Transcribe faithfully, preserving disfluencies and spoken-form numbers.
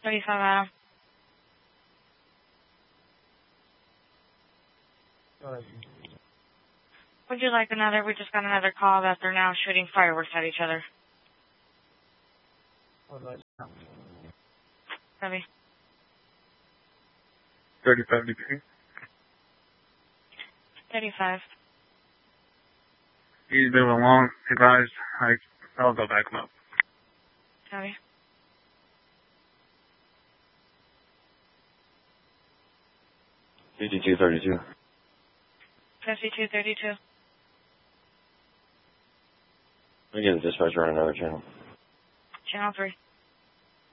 thirty-five, Adam. Would you like another? We just got another call that they're now shooting fireworks at each other. Copy. thirty-five degree. thirty-five. He's moving along. Advised. I, I'll go back him up. Copy. fifty-two thirty-two. fifty-two thirty-two. We get the dispatcher on another channel. Channel three.